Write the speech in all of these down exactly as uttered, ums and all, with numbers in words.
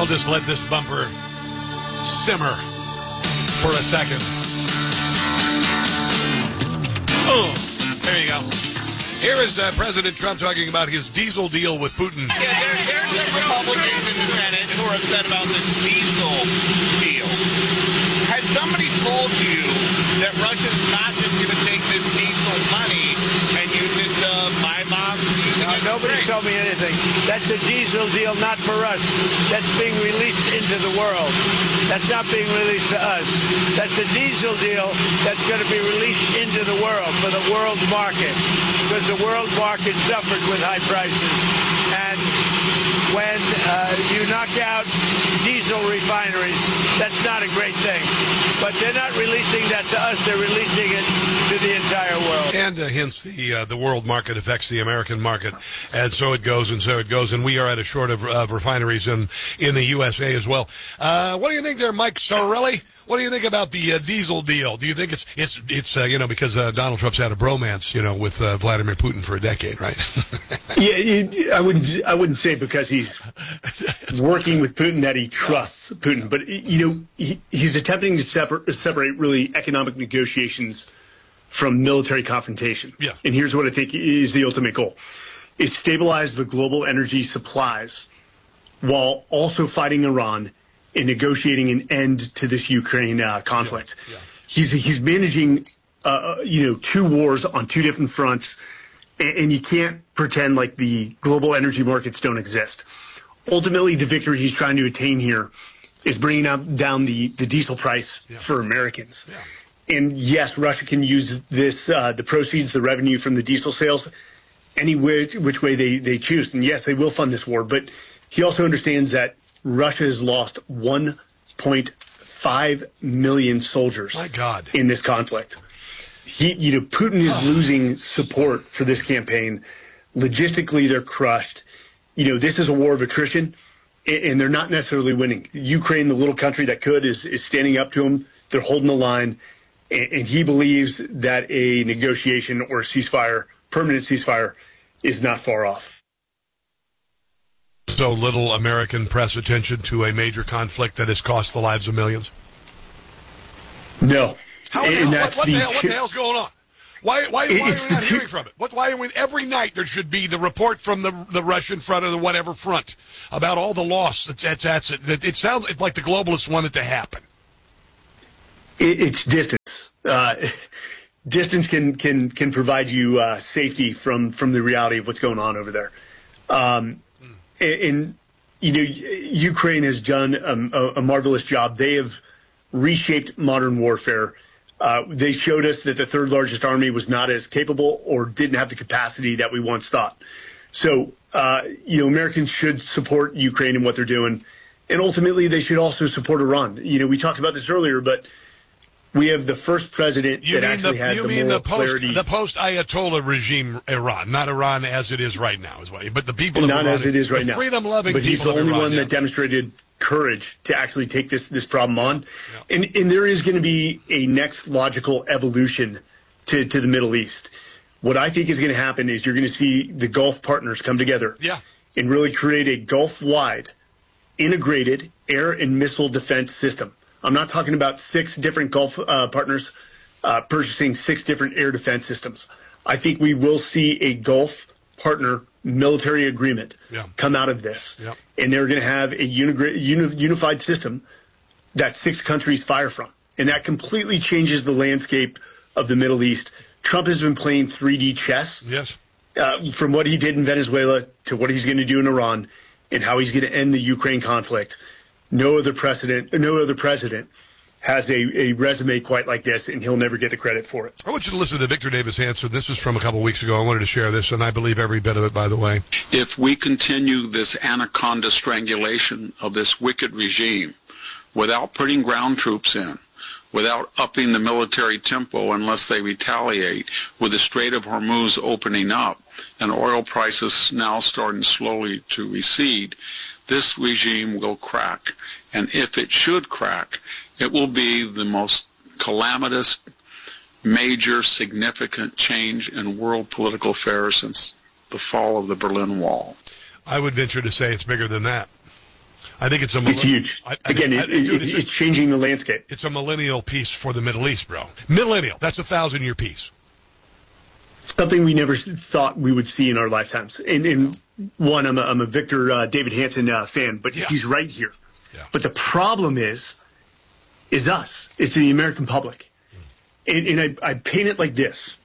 I'll just let this bumper simmer for a second. Oh, there you go. Here is uh, President Trump talking about his diesel deal with Putin. Yeah, there, there's some Republicans in the Senate who are upset about this diesel deal. Has somebody told you that Russia's not just going to take this diesel money and use it to buy bombs? No, nobody's told me anything. That's a diesel deal, not for us. That's being released into the world. That's not being released to us. That's a diesel deal that's going to be released into the world for the world market, because the world market suffered with high prices. And when uh, you knock out diesel refineries, that's not a great thing. But they're not releasing that to us. They're releasing it to the entire world. And uh, hence the uh, the world market affects the American market. And so it goes and so it goes. And we are at a short of, of refineries in, in the U S A as well. Uh, what do you think there, Mike Sarelli? What do you think about the uh, diesel deal? Do you think it's, it's it's uh, you know, because uh, Donald Trump's had a bromance, you know, with uh, Vladimir Putin for a decade, right? yeah, you, I wouldn't I wouldn't say because he's working with Putin that he trusts Putin. But, you know, he, he's attempting to separ- separate really economic negotiations from military confrontation. Yeah. And here's what I think is the ultimate goal. It stabilizes the global energy supplies while also fighting Iran in negotiating an end to this Ukraine uh, conflict. Yeah. Yeah. He's he's managing, uh, you know, two wars on two different fronts, and, and you can't pretend like the global energy markets don't exist. Ultimately, the victory he's trying to attain here is bringing up, down the, the diesel price yeah. for Americans. Yeah. And yes, Russia can use this, uh, the proceeds, the revenue from the diesel sales, any which, which way they, they choose. And yes, they will fund this war, but he also understands that Russia has lost one point five million soldiers My God. in this conflict. He, you know, Putin is losing support for this campaign. Logistically, they're crushed. You know, this is a war of attrition, and they're not necessarily winning. Ukraine, the little country that could, is, is standing up to him. They're holding the line, and, and he believes that a negotiation or a ceasefire, permanent ceasefire, is not far off. So little American press attention to a major conflict that has cost the lives of millions? No. How and that's what, what, the, the hell, what the hell's going on? Why, why, why are we not hearing from it? What, why are we, every night there should be the report from the the Russian front or the whatever front about all the loss that's, that's, that's it. It sounds like the globalists want it to happen. It, it's distance. Uh, distance can, can, can provide you uh, safety from, from the reality of what's going on over there. Um, and, and, you know, Ukraine has done a, a marvelous job. They have reshaped modern warfare. Uh, they showed us that the third largest army was not as capable or didn't have the capacity that we once thought. So, uh, you know, Americans should support Ukraine and what they're doing. And ultimately, they should also support Iran. You know, we talked about this earlier, but we have the first president you that actually the, has you the mean moral the post, clarity. The post-Ayatollah regime Iran, not Iran as it is right now, is what. But the people of not Iran, as it is right now. Freedom-loving but he's the people only of Iran, one yeah. that demonstrated courage to actually take this this problem on. Yeah. And and there is going to be a next logical evolution to, to the Middle East. What I think is going to happen is you're going to see the Gulf partners come together yeah. and really create a Gulf-wide integrated air and missile defense system. I'm not talking about six different Gulf uh, partners uh, purchasing six different air defense systems. I think we will see a Gulf partner military agreement yeah. come out of this. Yep. And they're going to have a uni- uni- unified system that six countries fire from. And that completely changes the landscape of the Middle East. Trump has been playing three D chess. Yes. Uh, from what he did in Venezuela to what he's going to do in Iran and how he's going to end the Ukraine conflict. No other precedent, no other president has a, a resume quite like this, and he'll never get the credit for it. I want you to listen to Victor Davis' answer. This was from a couple of weeks ago. I wanted to share this, and I believe every bit of it, by the way. If we continue this anaconda strangulation of this wicked regime without putting ground troops in, without upping the military tempo unless they retaliate, with the Strait of Hormuz opening up and oil prices now starting slowly to recede, this regime will crack. And if it should crack, it will be the most calamitous, major, significant change in world political affairs since the fall of the Berlin Wall. I would venture to say it's bigger than that. I think it's a It's huge. I, I Again, think, it, I, dude, it, it's, it's changing the landscape. It's a millennial piece for the Middle East, bro. Millennial. That's a thousand-year piece. Something we never thought we would see in our lifetimes. And, and one, I'm a, I'm a Victor uh, David Hanson uh, fan, but yeah. he's right here. Yeah. But the problem is, is us. It's the American public. Mm. And, and I, I paint it like this.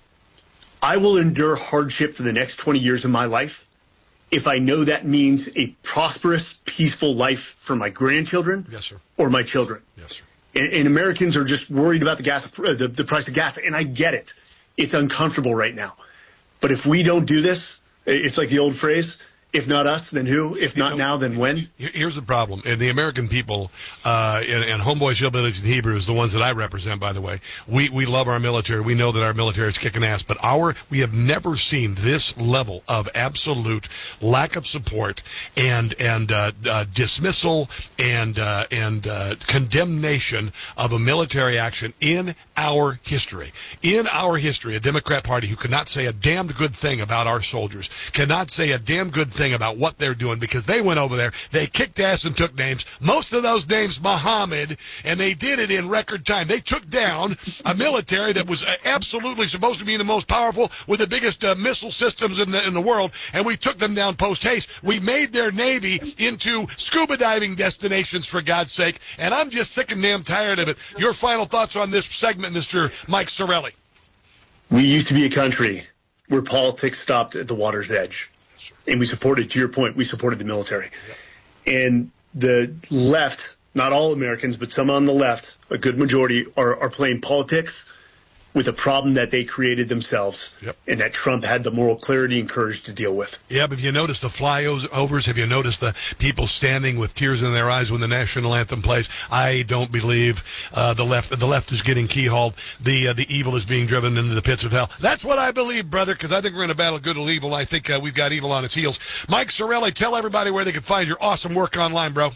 I will endure hardship for the next twenty years of my life if I know that means a prosperous, peaceful life for my grandchildren yes, sir. or my children. Yes, sir. And, and Americans are just worried about the gas, the, the price of gas, and I get it. It's uncomfortable right now. But if we don't do this, it's like the old phrase, if not us, then who? If not you know, now, then when? Here's the problem. And the American people, uh, and, and homeboys, hillbillies, and Hebrews, the ones that I represent, by the way, we, we love our military. We know that our military is kicking ass. But our we have never seen this level of absolute lack of support and and uh, uh, dismissal and uh, and uh, condemnation of a military action in our history. In our history, a Democrat Party who cannot say a damned good thing about our soldiers, cannot say a damn good thing about what they're doing, because they went over there, they kicked ass and took names, most of those names Muhammad, and they did it in record time. They took down a military that was absolutely supposed to be the most powerful with the biggest uh, missile systems in the in the world, and we took them down post-haste. We made their Navy into scuba diving destinations, for God's sake, and I'm just sick and damn tired of it. Your final thoughts on this segment, Mister Mike Sarraille? We used to be a country where politics stopped at the water's edge. And we supported, to your point, we supported the military. Yep. And the left, not all Americans, but some on the left, a good majority, are, are playing politics with a problem that they created themselves, yep. and that Trump had the moral clarity and courage to deal with. Yeah, but have you noticed the flyovers? Have you noticed the people standing with tears in their eyes when the national anthem plays? I don't believe uh, the left the left is getting keyhauled. The uh, the evil is being driven into the pits of hell. That's what I believe, brother, because I think we're in a battle of good and evil. I think uh, we've got evil on its heels. Mike Sarraille, tell everybody where they can find your awesome work online, bro.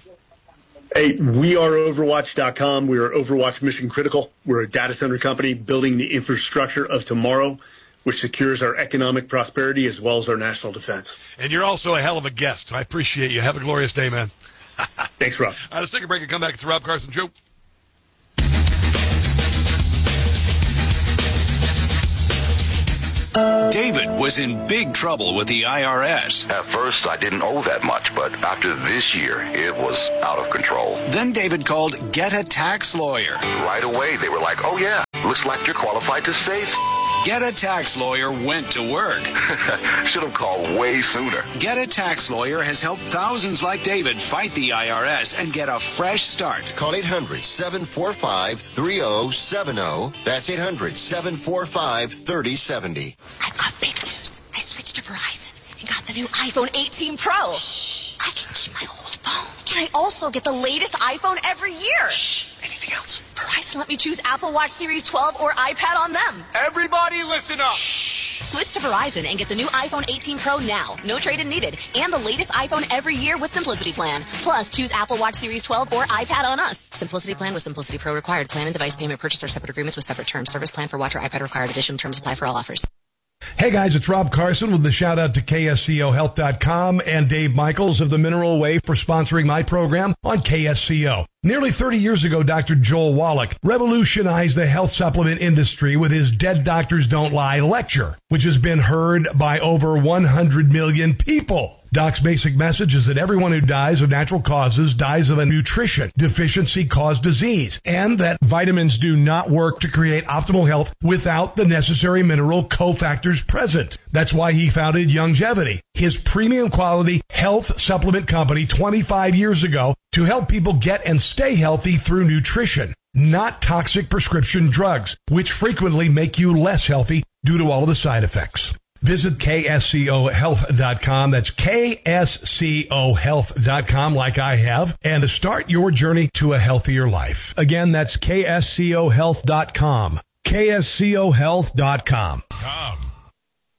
Hey, we are Overwatch dot com. We are Overwatch Mission Critical. We're a data center company building the infrastructure of tomorrow, which secures our economic prosperity as well as our national defense. And you're also a hell of a guest. I appreciate you. Have a glorious day, man. Thanks, Rob. All right, let's take a break and come back. It's the Rob Carson Show. David was in big trouble with the I R S. At first, I didn't owe that much, but after this year, it was out of control. Then David called Get a Tax Lawyer. Right away, they were like, oh, yeah, looks like you're qualified to save. Get a Tax Lawyer went to work. Should have called way sooner. Get a Tax Lawyer has helped thousands like David fight the I R S and get a fresh start. Call eight hundred, seven four five, three zero seven zero. That's eight hundred, seven four five, three zero seven zero. I've got big news. I switched to Verizon and got the new iPhone eighteen Pro. Shh. I can keep my old phone. Can I also get the latest iPhone every year? Shh. Anything else? Verizon let me choose Apple Watch Series twelve or iPad on them. Everybody listen up. Shh. Switch to Verizon and get the new iPhone eighteen Pro now. No trade-in needed. And the latest iPhone every year with Simplicity Plan. Plus, choose Apple Watch Series twelve or iPad on us. Simplicity Plan with Simplicity Pro required. Plan and device payment purchase or separate agreements with separate terms. Service plan for watch or iPad required. Additional terms apply for all offers. Hey guys, it's Rob Carson with the shout out to K S C O Health dot com and Dave Michaels of the Mineral Way for sponsoring my program on K S C O. Nearly thirty years ago, Doctor Joel Wallach revolutionized the health supplement industry with his Dead Doctors Don't Lie lecture, which has been heard by over one hundred million people. Doc's basic message is that everyone who dies of natural causes dies of a nutrition deficiency caused disease, and that vitamins do not work to create optimal health without the necessary mineral cofactors present. That's why he founded Youngevity, his premium quality health supplement company twenty-five years ago, to help people get and stay healthy through nutrition, not toxic prescription drugs, which frequently make you less healthy due to all of the side effects. Visit K S C O Health dot com. That's K S C O Health dot com, like I have, and to start your journey to a healthier life. Again, that's K S C O Health dot com. K S C O Health dot com. Come.